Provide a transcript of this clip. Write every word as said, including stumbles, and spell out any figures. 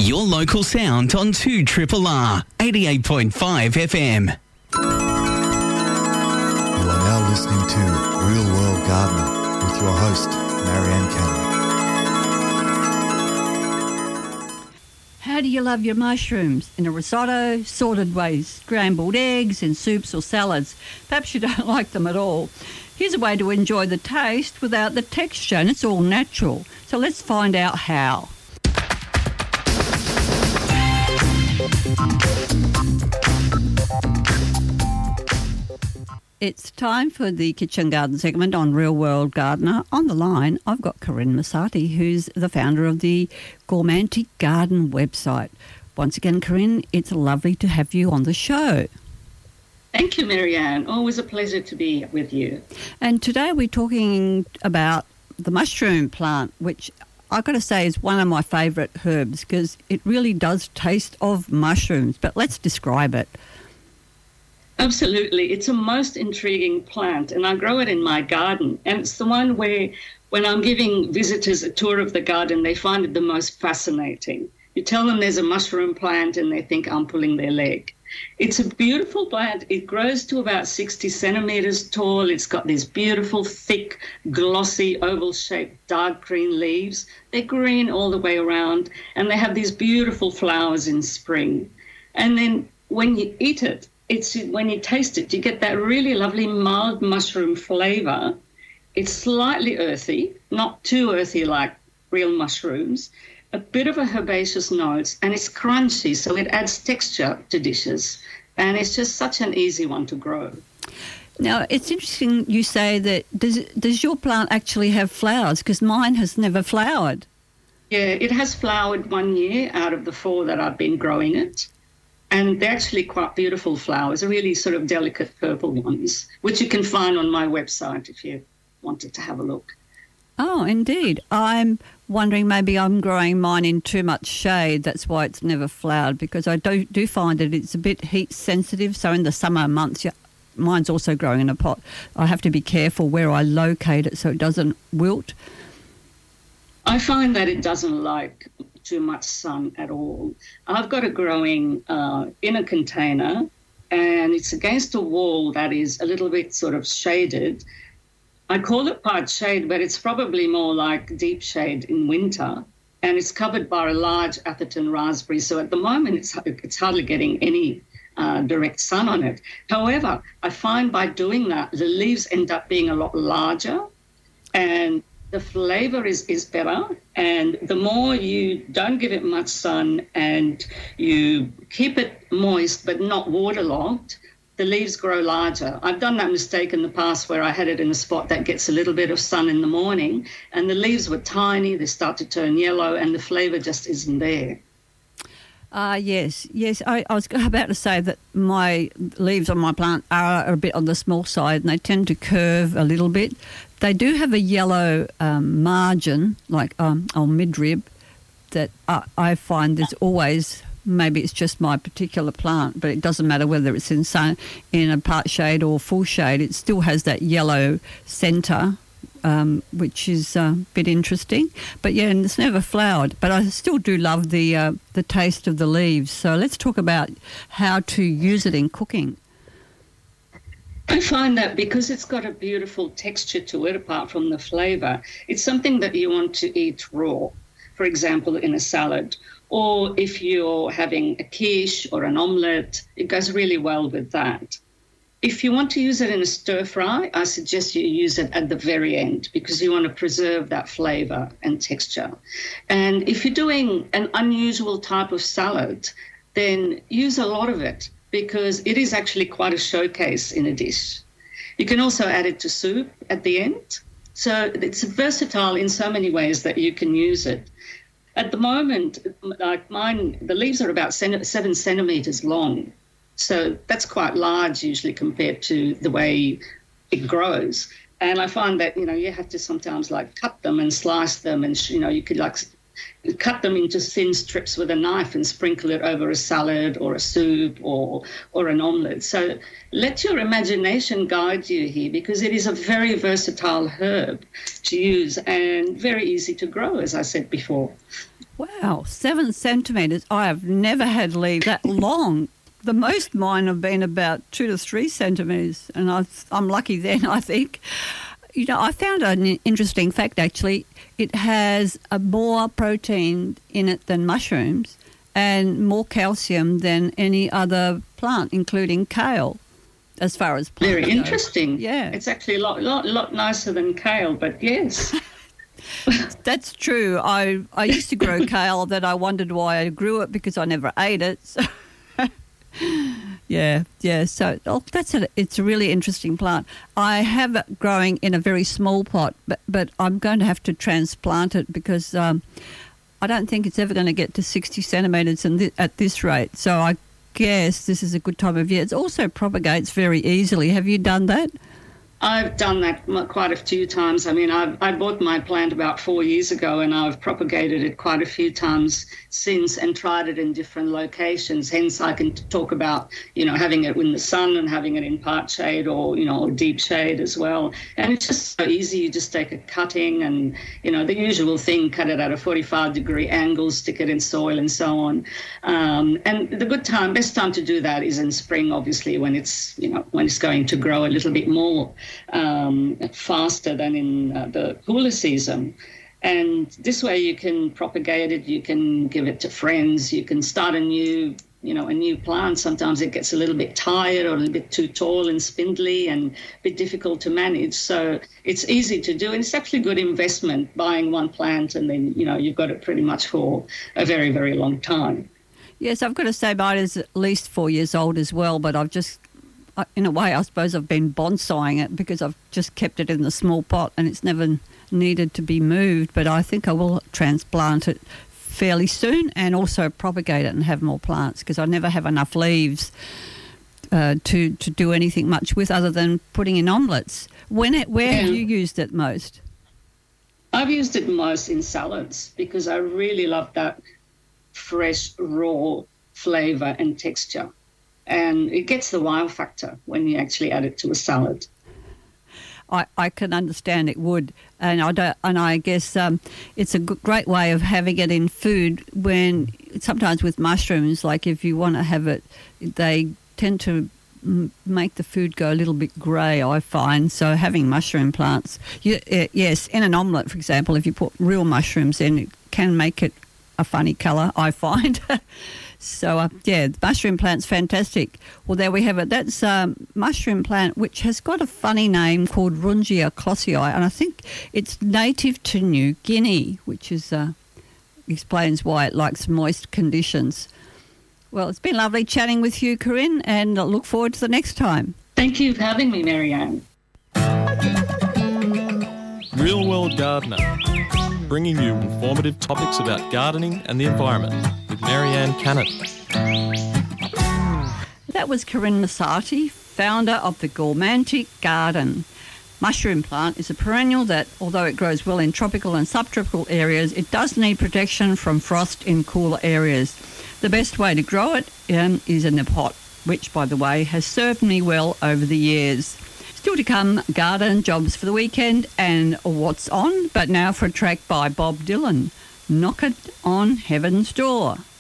Your local sound on two Triple R, eighty-eight point five F M. You are now listening to Real World Gardener with your host, Marianne Cannon. How do you love your mushrooms? In a risotto, sorted ways, scrambled eggs, in soups or salads. Perhaps you don't like them at all. Here's a way to enjoy the taste without the texture, and it's all natural. So let's find out how. It's time for the Kitchen Garden segment on Real World Gardener. On the line, I've got Corinne Massati, who's the founder of the Gourmantic Garden website. Once again, Corinne, it's lovely to have you on the show. Thank you, Marianne. Always a pleasure to be with you. And today we're talking about the mushroom plant, which I've got to say is one of my favourite herbs because it really does taste of mushrooms. But let's describe it. Absolutely. It's a most intriguing plant, and I grow it in my garden. And it's the one where, when I'm giving visitors a tour of the garden, they find it the most fascinating. You tell them there's a mushroom plant, and they think I'm pulling their leg. It's a beautiful plant. It grows to about sixty centimetres tall. It's got these beautiful, thick, glossy, oval-shaped, dark green leaves. They're green all the way around, and they have these beautiful flowers in spring. And then when you eat it, It's when you taste it, you get that really lovely mild mushroom flavour. It's slightly earthy, not too earthy like real mushrooms, a bit of a herbaceous note, and it's crunchy, so it adds texture to dishes. And it's just such an easy one to grow. Now, it's interesting you say that. Does, does your plant actually have flowers? Because mine has never flowered. Yeah, it has flowered one year out of the four that I've been growing it. And they're actually quite beautiful flowers, really sort of delicate purple ones, which you can find on my website if you wanted to have a look. Oh, indeed. I'm wondering maybe I'm growing mine in too much shade. That's why it's never flowered, because I do, do find that it's a bit heat sensitive. So in the summer months, yeah, mine's also growing in a pot. I have to be careful where I locate it so it doesn't wilt. I find that it doesn't like too much sun at all. I've got it growing uh, in a container, and it's against a wall that is a little bit sort of shaded. I call it part shade, but it's probably more like deep shade in winter, and it's covered by a large Atherton raspberry. So at the moment, it's it's hardly getting any uh, direct sun on it. However, I find by doing that, the leaves end up being a lot larger, and the flavour is, is better, and the more you don't give it much sun and you keep it moist but not waterlogged, the leaves grow larger. I've done that mistake in the past where I had it in a spot that gets a little bit of sun in the morning, and the leaves were tiny, they start to turn yellow, and the flavour just isn't there. Uh, yes, yes. I, I was about to say that my leaves on my plant are a bit on the small side, and they tend to curve a little bit. They do have a yellow um, margin, like um, on midrib, that I, I find there's always, maybe it's just my particular plant, but it doesn't matter whether it's in sun, in a part shade or full shade. It still has that yellow centre, um, which is a bit interesting. But yeah, and it's never flowered. But I still do love the uh, the taste of the leaves. So let's talk about how to use it in cooking. I find that because it's got a beautiful texture to it, apart from the flavour, it's something that you want to eat raw, for example, in a salad. Or if you're having a quiche or an omelette, it goes really well with that. If you want to use it in a stir fry, I suggest you use it at the very end because you want to preserve that flavour and texture. And if you're doing an unusual type of salad, then use a lot of it, because it is actually quite a showcase in a dish. You can also add it to soup at the end. So it's versatile in so many ways that you can use it. At the moment, like mine, the leaves are about seven centimetres long. So that's quite large usually compared to the way it grows. And I find that, you know, you have to sometimes like cut them and slice them, and, you know, you could like cut them into thin strips with a knife and sprinkle it over a salad or a soup or or an omelette. So let your imagination guide you here, because it is a very versatile herb to use and very easy to grow, as I said before. Wow, seven centimetres. I have never had leaves that long. The most mine have been about two to three centimetres, and I've, I'm lucky then, I think. You know, I found an interesting fact, actually. It has a more protein in it than mushrooms and more calcium than any other plant, including kale, as far as plants Very go. interesting. Yeah. It's actually a lot, lot, lot nicer than kale, but yes. That's true. I, I used to grow kale, that I wondered why I grew it because I never ate it. So yeah, yeah. So oh, that's a, it's a really interesting plant. I have it growing in a very small pot, but, but I'm going to have to transplant it because um, I don't think it's ever going to get to sixty centimetres in th- at this rate. So I guess this is a good time of year. It also propagates very easily. Have you done that? I've done that quite a few times. I mean, I, I bought my plant about four years ago, and I've propagated it quite a few times since and tried it in different locations. Hence, I can talk about, you know, having it in the sun and having it in part shade or, you know, or deep shade as well. And it's just so easy. You just take a cutting and, you know, the usual thing, cut it at a forty-five degree angle, stick it in soil and so on. Um, and the good time, best time to do that is in spring, obviously, when it's, you know, when it's going to grow a little bit more um, faster than in uh, the cooler season. And this way you can propagate it, you can give it to friends, you can start a new, you know, a new plant. Sometimes it gets a little bit tired or a little bit too tall and spindly and a bit difficult to manage. So it's easy to do, and it's actually good investment, buying one plant and then, you know, you've got it pretty much for a very, very long time. Yes, I've got to say mine is at least four years old as well, but I've just, in a way, I suppose I've been bonsaiing it because I've just kept it in the small pot and it's never needed to be moved. But I think I will transplant it fairly soon and also propagate it and have more plants because I never have enough leaves uh, to, to do anything much with other than putting in omelettes. When it, where Yeah. have you used it most? I've used it most in salads because I really love that fresh, raw flavour and texture. And it gets the wow factor when you actually add it to a salad. I, I can understand it would, and I don't, and I guess um, it's a g- great way of having it in food. When sometimes with mushrooms, like if you want to have it, they tend to m- make the food go a little bit grey, I find. So having mushroom plants, you, uh, yes, in an omelette, for example, if you put real mushrooms in, it can make it a funny colour, I find. So, uh, yeah, the mushroom plant's fantastic. Well, there we have it. That's a um, mushroom plant which has got a funny name called Rungia clossii, and I think it's native to New Guinea, which is uh, explains why it likes moist conditions. Well, it's been lovely chatting with you, Corinne, and I look forward to the next time. Thank you for having me, Marianne. Real World Gardener, bringing you informative topics about gardening and the environment with Marianne Cannon. That was Corinne Massati, founder of the Gourmantic Garden. Mushroom plant is a perennial that, although it grows well in tropical and subtropical areas, it does need protection from frost in cooler areas. The best way to grow it um, is in a pot, which, by the way, has served me well over the years. Still to come, garden jobs for the weekend and what's on, but now for a track by Bob Dylan, Knock It on Heaven's Door.